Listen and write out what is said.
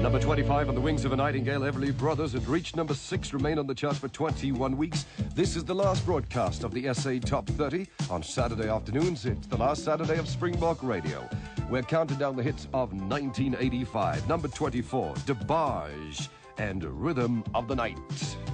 Number 25 on the Wings of a Nightingale, Everly Brothers had reached number 6, remain on the chart for 21 weeks. This is the last broadcast of the SA Top 30 on Saturday afternoons. It's the last Saturday of Springbok Radio. We're counting down the hits of 1985. Number 24, DeBarge and Rhythm of the Night.